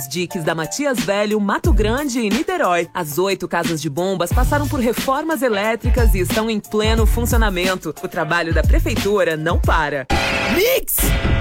Diques da Matias Velho, Mato Grande e Niterói. As 8 casas de bombas passaram por reformas elétricas e estão em pleno funcionamento. O trabalho da prefeitura não para. Mix!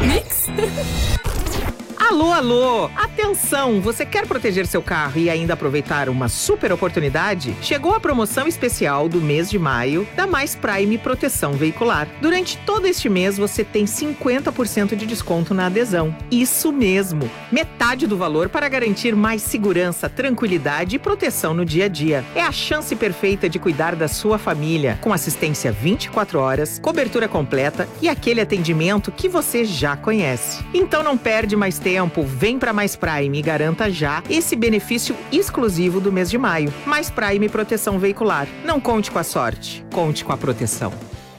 Alô, alô! Atenção! Você quer proteger seu carro e ainda aproveitar uma super oportunidade? Chegou a promoção especial do mês de maio da Mais Prime Proteção Veicular. Durante todo este mês você tem 50% de desconto na adesão. Isso mesmo! Metade do valor para garantir mais segurança, tranquilidade e proteção no dia a dia. É a chance perfeita de cuidar da sua família, com assistência 24 horas, cobertura completa e aquele atendimento que você já conhece. Então não perde mais tempo. Vem para Mais Prime e garanta já esse benefício exclusivo do mês de maio. Mais Prime Proteção Veicular. Não conte com a sorte, conte com a proteção.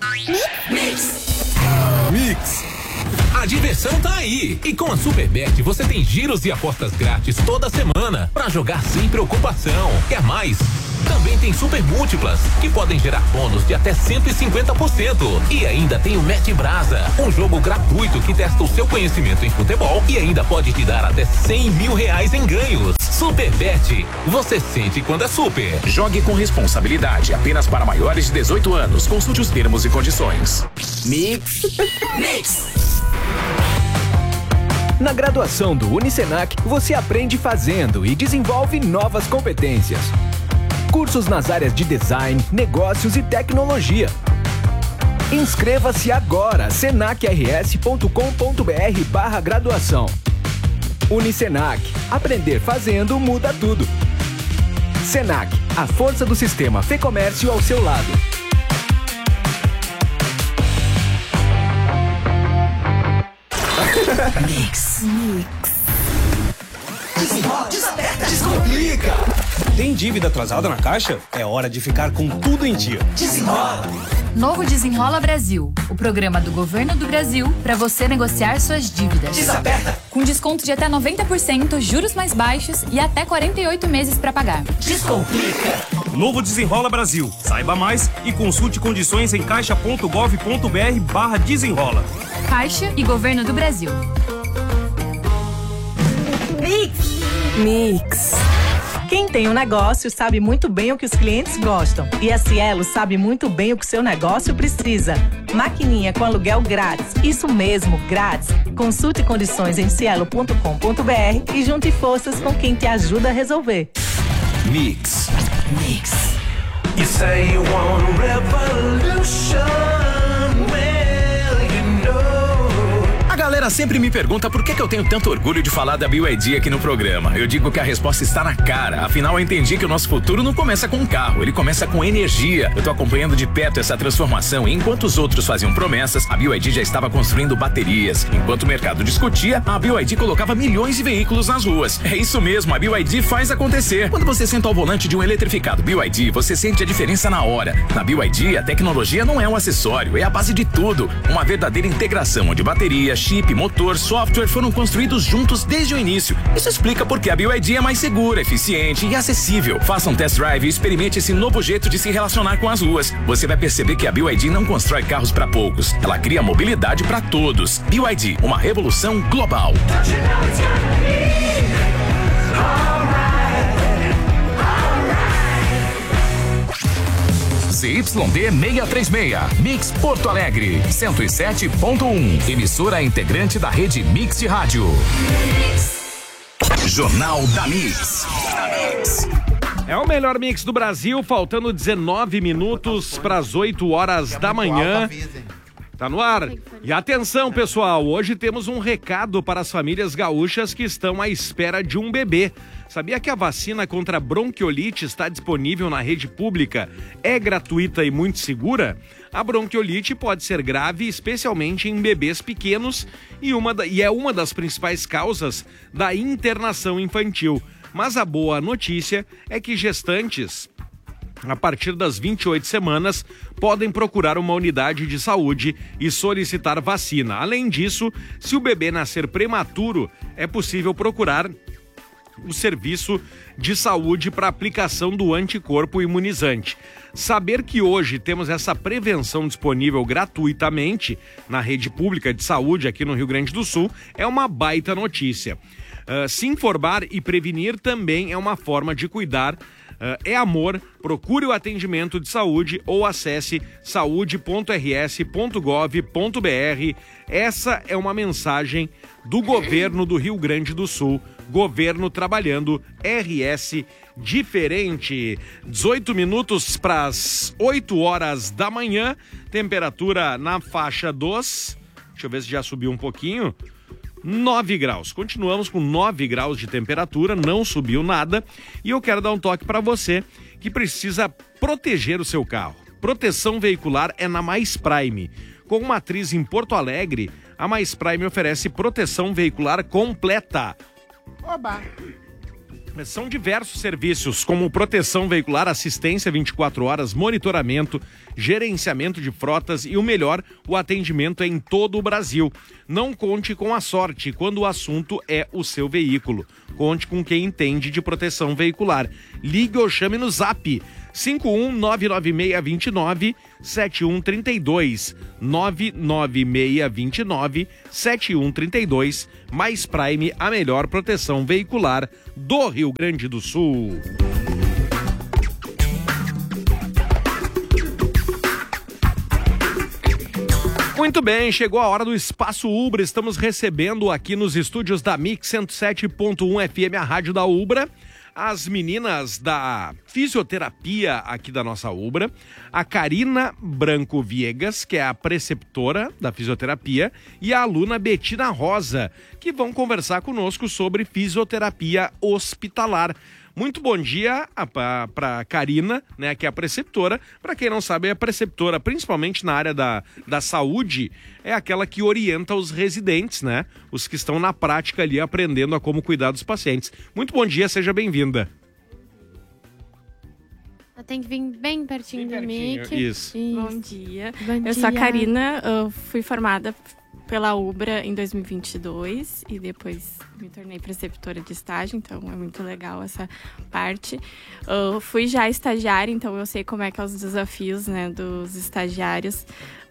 Mix. A diversão tá aí. E com a Superbet você tem giros e apostas grátis toda semana para jogar sem preocupação. Quer mais? Também tem super múltiplas, que podem gerar bônus de até 150%. E ainda tem o Mete Brasa, um jogo gratuito que testa o seu conhecimento em futebol e ainda pode te dar até R$100 mil em ganhos. Superbet, você sente quando é super. Jogue com responsabilidade, apenas para maiores de 18 anos. Consulte os termos e condições. Mix. Na graduação do Unicenac, você aprende fazendo e desenvolve novas competências. Cursos nas áreas de design, negócios e tecnologia. Inscreva-se agora, senacrs.com.br/graduação. Unicenac, aprender fazendo muda tudo. Senac, a força do sistema Fê Comércio ao seu lado. Mix. Desenrola, desaperta, descomplica. Tem dívida atrasada na Caixa? É hora de ficar com tudo em dia. Desenrola. Novo Desenrola Brasil, o programa do Governo do Brasil para você negociar suas dívidas. Desaperta. Com desconto de até 90%, juros mais baixos e até 48 meses para pagar. Descomplica. Novo Desenrola Brasil. Saiba mais e consulte condições em caixa.gov.br/desenrola. Caixa e Governo do Brasil. Mix. Quem tem um negócio sabe muito bem o que os clientes gostam. E a Cielo sabe muito bem o que o seu negócio precisa. Maquininha com aluguel grátis. Isso mesmo, grátis. Consulte condições em cielo.com.br e junte forças com quem te ajuda a resolver. Mix. You say you want revolution. Well, you know. A galera sempre me pergunta por que eu tenho tanto orgulho de falar da BYD aqui no programa. Eu digo que a resposta está na cara. Afinal, eu entendi que o nosso futuro não começa com um carro, ele começa com energia. Eu tô acompanhando de perto essa transformação e enquanto os outros faziam promessas, a BYD já estava construindo baterias. Enquanto o mercado discutia, a BYD colocava milhões de veículos nas ruas. É isso mesmo, a BYD faz acontecer. Quando você senta ao volante de um eletrificado BYD, você sente a diferença na hora. Na BYD, a tecnologia não é um acessório, é a base de tudo. Uma verdadeira integração onde bateria, chip, motor, software foram construídos juntos desde o início. Isso explica porque a BYD é mais segura, eficiente e acessível. Faça um test drive e experimente esse novo jeito de se relacionar com as ruas. Você vai perceber que a BYD não constrói carros para poucos. Ela cria mobilidade para todos. BYD, uma revolução global. ZYD 636, Mix Porto Alegre, 107.1, emissora integrante da rede Mix de Rádio. Jornal da Mix. É o melhor mix do Brasil, faltando 19 minutos para as 8 horas da manhã. Tá no ar. E atenção, pessoal, hoje temos um recado para as famílias gaúchas que estão à espera de um bebê. Sabia que a vacina contra bronquiolite está disponível na rede pública? É gratuita e muito segura? A bronquiolite pode ser grave, especialmente em bebês pequenos, e é uma das principais causas da internação infantil. Mas a boa notícia é que gestantes, a partir das 28 semanas, podem procurar uma unidade de saúde e solicitar vacina. Além disso, se o bebê nascer prematuro, é possível procurar o serviço de saúde para aplicação do anticorpo imunizante. Saber que hoje temos essa prevenção disponível gratuitamente na rede pública de saúde aqui no Rio Grande do Sul é uma baita notícia. Se informar e prevenir também é uma forma de cuidar. É amor, procure o atendimento de saúde ou acesse saude.rs.gov.br. Essa é uma mensagem do governo do Rio Grande do Sul. Governo trabalhando, RS diferente. 18 minutos para as 8 horas da manhã. Temperatura na faixa dos... Deixa eu ver se já subiu um pouquinho. 9 graus. Continuamos com 9 graus de temperatura, não subiu nada. E eu quero dar um toque para você que precisa proteger o seu carro. Proteção veicular é na Mais Prime. Com matriz em Porto Alegre, a Mais Prime oferece proteção veicular completa. Oba! São diversos serviços, como proteção veicular, assistência 24 horas, monitoramento, gerenciamento de frotas e o melhor, o atendimento é em todo o Brasil. Não conte com a sorte quando o assunto é o seu veículo. Conte com quem entende de proteção veicular. Ligue ou chame no Zap 51996297132 996297132. Mais Prime, a melhor proteção veicular do Rio Grande do Sul. Muito bem, chegou a hora do Espaço Ubra. Estamos recebendo aqui nos estúdios da Mix 107.1 FM, a rádio da Ubra, as meninas da fisioterapia aqui da nossa Ubra, a Karina Branco Viegas, que é a preceptora da fisioterapia, e a aluna Betina Rosa, que vão conversar conosco sobre fisioterapia hospitalar. Muito bom dia para Karina, né, que é a preceptora. Para quem não sabe, é a preceptora, principalmente na área da saúde, é aquela que orienta os residentes, né? Os que estão na prática ali aprendendo a como cuidar dos pacientes. Muito bom dia, seja bem-vinda. Tem que vir bem pertinho do mic. Isso. Bom dia. Eu sou a Karina, fui formada pela Ubra em 2022 e depois me tornei preceptora de estágio, então é muito legal essa parte. Fui já estagiária, então eu sei como é que é os desafios, né, dos estagiários.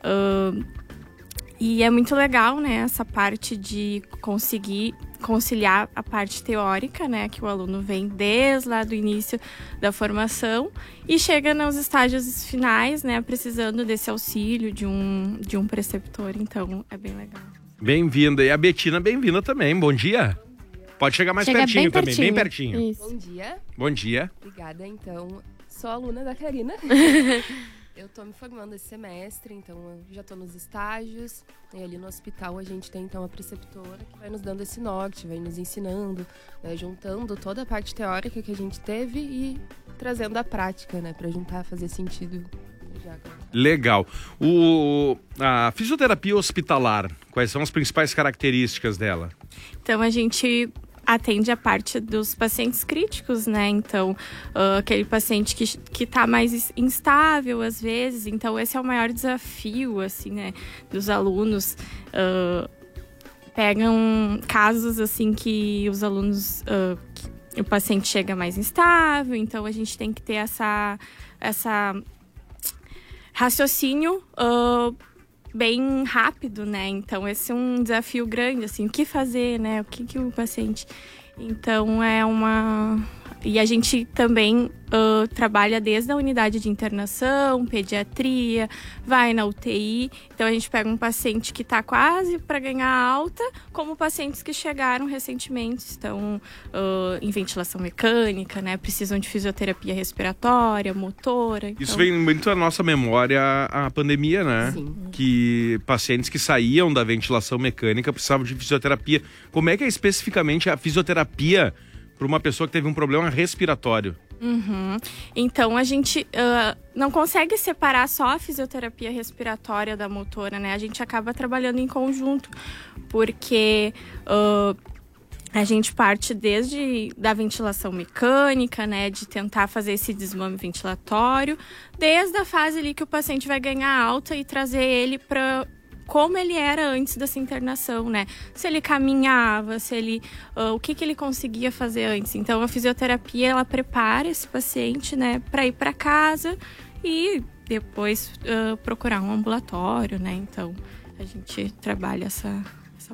E é muito legal, né, essa parte de conseguir conciliar a parte teórica, né, que o aluno vem desde lá do início da formação e chega nos estágios finais, né, precisando desse auxílio de um preceptor, então é bem legal. Bem-vinda. E a Betina, bem-vinda também. Bom dia. Pode chegar mais pertinho também, bem pertinho. Isso. Bom dia. Bom dia. Obrigada, então. Sou aluna da Karina. Eu tô me formando esse semestre, então eu já tô nos estágios. E ali no hospital a gente tem então a preceptora que vai nos dando esse norte, vai nos ensinando, né, juntando toda a parte teórica que a gente teve e trazendo a prática, né, pra juntar, fazer sentido. Legal. A fisioterapia hospitalar, quais são as principais características dela? Então a gente atende a parte dos pacientes críticos, né? Então, aquele paciente que tá mais instável às vezes. Então, esse é o maior desafio, assim, né? Dos alunos. Pegam casos, assim, que os alunos... o paciente chega mais instável. Então, a gente tem que ter essa raciocínio... bem rápido, né? Então, esse é um desafio grande, assim, o que fazer, né? O que o paciente... Então, é uma... E a gente também trabalha desde a unidade de internação, pediatria, vai na UTI. Então, a gente pega um paciente que está quase para ganhar alta, como pacientes que chegaram recentemente, estão em ventilação mecânica, né? Precisam de fisioterapia respiratória, motora. Então... Isso vem muito à nossa memória, a pandemia, né? Sim. Que pacientes que saíam da ventilação mecânica precisavam de fisioterapia. Como é que é especificamente a fisioterapia para uma pessoa que teve um problema respiratório? Então, a gente não consegue separar só a fisioterapia respiratória da motora, né? A gente acaba trabalhando em conjunto, porque a gente parte desde da ventilação mecânica, né? De tentar fazer esse desmame ventilatório, desde a fase ali que o paciente vai ganhar alta e trazer ele para... como ele era antes dessa internação, né? Se ele caminhava, se ele... o que ele conseguia fazer antes. Então, a fisioterapia, ela prepara esse paciente, né? Para ir para casa e depois procurar um ambulatório, né? Então, a gente trabalha essa parte.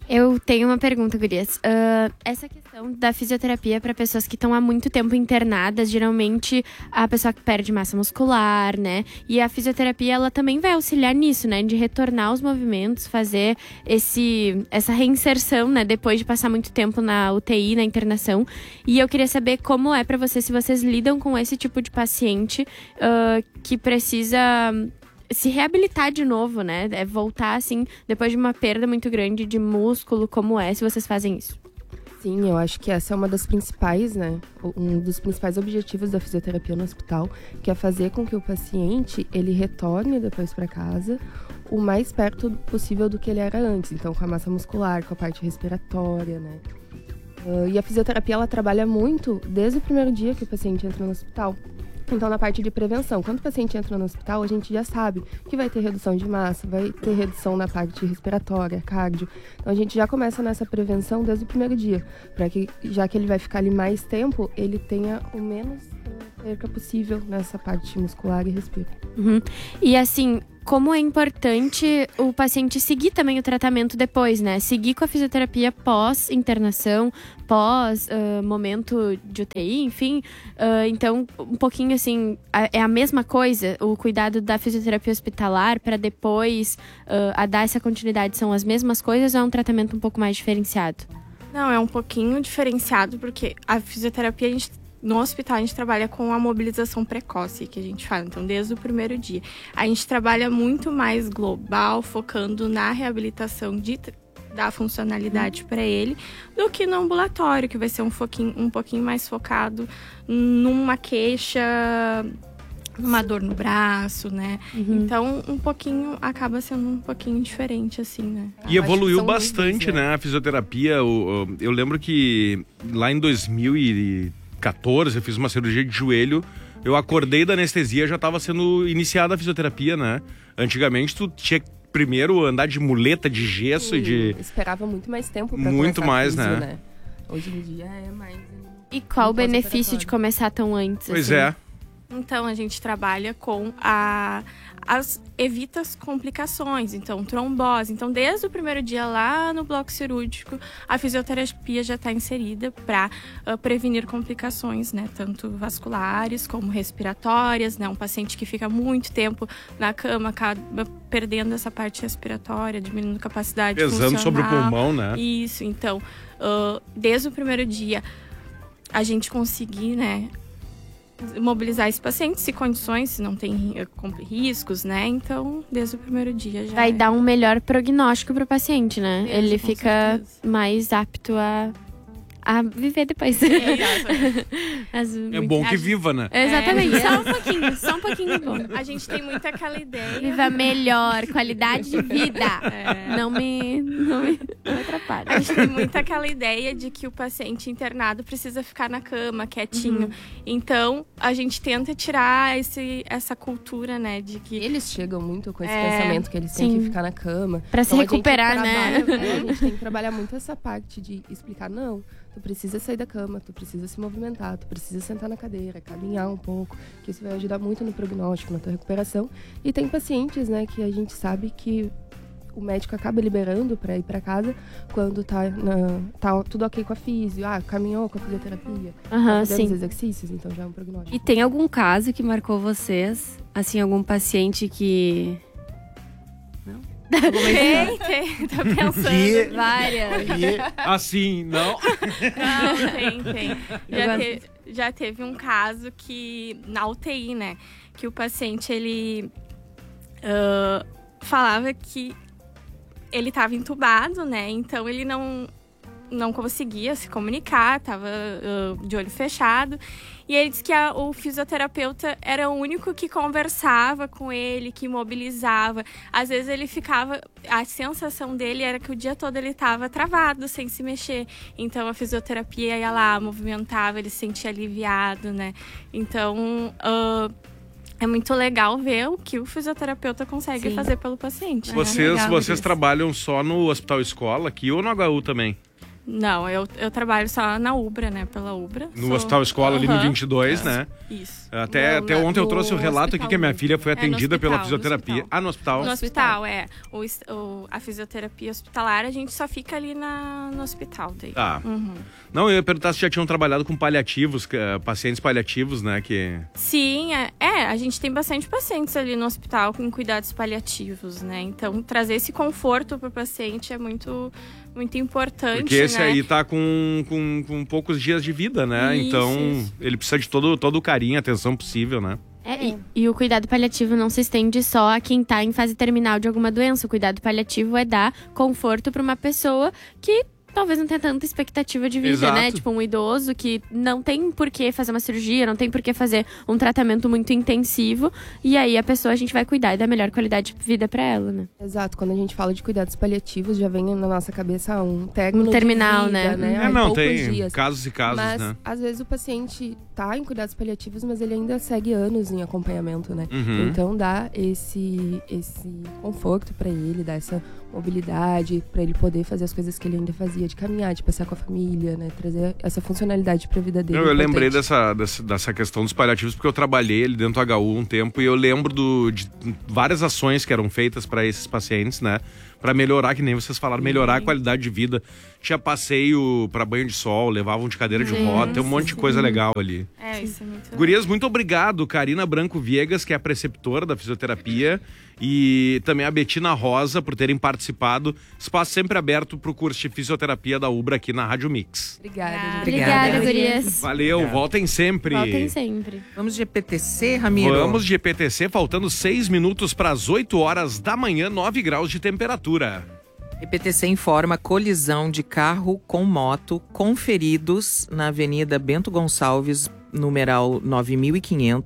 Eu tenho uma pergunta, gurias. Essa questão da fisioterapia para pessoas que estão há muito tempo internadas, geralmente a pessoa que perde massa muscular, né? E a fisioterapia, ela também vai auxiliar nisso, né? De retornar os movimentos, fazer essa reinserção, né? Depois de passar muito tempo na UTI, na internação. E eu queria saber como é para vocês, se vocês lidam com esse tipo de paciente que precisa se reabilitar de novo, né? É voltar, assim, depois de uma perda muito grande de músculo, como é, se vocês fazem isso? Sim, eu acho que essa é uma das principais, né? Um dos principais objetivos da fisioterapia no hospital, que é fazer com que o paciente, ele retorne depois para casa o mais perto possível do que ele era antes. Então, com a massa muscular, com a parte respiratória, né? E a fisioterapia, ela trabalha muito desde o primeiro dia que o paciente entra no hospital. Então, na parte de prevenção, quando o paciente entra no hospital, a gente já sabe que vai ter redução de massa, vai ter redução na parte respiratória, cardio. Então, a gente já começa nessa prevenção desde o primeiro dia, para que, já que ele vai ficar ali mais tempo, ele tenha o menos perca possível nessa parte muscular e respiro. Uhum. E assim, como é importante o paciente seguir também o tratamento depois, né? Seguir com a fisioterapia pós-internação, pós-momento de UTI, enfim. Então, um pouquinho assim, é a mesma coisa? O cuidado da fisioterapia hospitalar para depois a dar essa continuidade são as mesmas coisas ou é um tratamento um pouco mais diferenciado? Não, é um pouquinho diferenciado, porque a fisioterapia, no hospital, a gente trabalha com a mobilização precoce, que a gente fala. Então, desde o primeiro dia. A gente trabalha muito mais global, focando na reabilitação da funcionalidade para ele, do que no ambulatório, que vai ser um pouquinho mais focado numa queixa, numa dor no braço, né? Uhum. Então, acaba sendo um pouquinho diferente, assim, né? E evoluiu bastante, né? A fisioterapia. Eu lembro que lá em 2014, eu fiz uma cirurgia de joelho, eu acordei da anestesia, já estava sendo iniciada a fisioterapia, né? Antigamente, tu tinha que primeiro andar de muleta, de gesso e de... Esperava muito mais tempo pra muito mais, fisio, né? Hoje em dia é mais... E qual o benefício de começar tão antes? Pois assim? é. Então, a gente trabalha com evita as complicações, então trombose. Então, desde o primeiro dia lá no bloco cirúrgico, a fisioterapia já está inserida para prevenir complicações, né? Tanto vasculares como respiratórias, né? Um paciente que fica muito tempo na cama acaba perdendo essa parte respiratória, diminuindo a capacidade pesando funcional. sobre o pulmão, né? Isso, então, desde o primeiro dia, a gente conseguir, né? Mobilizar esse paciente, se condições, se não tem riscos, né? Então, desde o primeiro dia já vai dar um melhor prognóstico pro paciente, né? Mesmo, ele fica mais apto a viver depois. É bom que viva, né? Exatamente, só um pouquinho bom. A gente tem muito aquela ideia. Viva melhor, qualidade de vida. Não me atrapalha. A gente tem muito aquela ideia de que o paciente internado precisa ficar na cama, quietinho. Uhum. Então, a gente tenta tirar essa cultura, né? De que eles chegam muito com esse pensamento que eles sim. têm que ficar na cama. Pra se recuperar, né? A gente tem que trabalhar muito essa parte de explicar, não, tu precisa sair da cama, tu precisa se movimentar, tu precisa sentar na cadeira, caminhar um pouco, que isso vai ajudar muito no prognóstico, na tua recuperação. E tem pacientes, né, que a gente sabe que o médico acaba liberando para ir para casa quando tá tudo ok com a físio, caminhou com a fisioterapia, sim. os exercícios, então já é um prognóstico. E tem algum caso que marcou vocês? Assim, algum paciente que... Tem, tô pensando. Várias. Assim, não? Não, tem. Já teve um caso que, na UTI, né, que o paciente, ele falava que ele estava entubado, né, então ele não conseguia se comunicar, estava de olho fechado. E ele disse que o fisioterapeuta era o único que conversava com ele, que mobilizava. Às vezes ele ficava... A sensação dele era que o dia todo ele estava travado, sem se mexer. Então a fisioterapia ia lá, movimentava, ele se sentia aliviado, né? Então... é muito legal ver o que o fisioterapeuta consegue fazer pelo paciente. Vocês trabalham só no Hospital Escola aqui ou no HU também? Não, eu trabalho só na Ubra, né? Pela Ubra. No Hospital Escola, ali no 22, né? Isso. Até ontem eu trouxe o relato aqui que a minha filha foi atendida pela fisioterapia. No hospital? No hospital, a fisioterapia hospitalar, a gente só fica ali no hospital. Daí. Tá. Não, eu ia perguntar se já tinham trabalhado com paliativos, pacientes paliativos, né? Sim, a gente tem bastante pacientes ali no hospital com cuidados paliativos, né? Então, trazer esse conforto para o paciente é muito importante, porque esse né? aí tá com poucos dias de vida, né? Isso, então, ele precisa de todo o carinho, atenção possível, né? E o cuidado paliativo não se estende só a quem tá em fase terminal de alguma doença. O cuidado paliativo é dar conforto para uma pessoa que talvez não tenha tanta expectativa de vida, Exato. né? Tipo, um idoso que não tem por que fazer uma cirurgia, não tem por que fazer um tratamento muito intensivo. E aí a gente vai cuidar e dar a melhor qualidade de vida pra ela, né? Exato. Quando a gente fala de cuidados paliativos, já vem na nossa cabeça um término terminal, de vida, né? Ai, Não, poucos tem dias. casos e casos, mas, né? às vezes o paciente tá em cuidados paliativos, mas ele ainda segue anos em acompanhamento, né? Uhum. Então dá esse conforto pra ele, dá essa mobilidade pra ele poder fazer as coisas que ele ainda fazia, de caminhar, de passear com a família, né? Trazer essa funcionalidade pra vida dele. Eu lembrei dessa questão dos paliativos porque eu trabalhei ali dentro do HU um tempo e eu lembro de várias ações que eram feitas para esses pacientes, né? Para melhorar, que nem vocês falaram, melhorar a qualidade de vida. Tinha passeio para banho de sol, levavam de cadeira de roda, tem um monte de coisa legal ali. Isso é muito Gurias, muito obrigado. Karina Branco Viegas, que é a preceptora da fisioterapia, e também a Betina Rosa por terem participado. Espaço sempre aberto pro curso de fisioterapia da Ubra aqui na Rádio Mix. Obrigada, gurias. Valeu, voltem sempre. Voltem sempre. Vamos de EPTC, Ramiro? Vamos de EPTC, faltando 6 minutos para as 8 horas da manhã, 9 graus de temperatura. EPTC informa colisão de carro com moto com feridos na Avenida Bento Gonçalves, numeral 9500.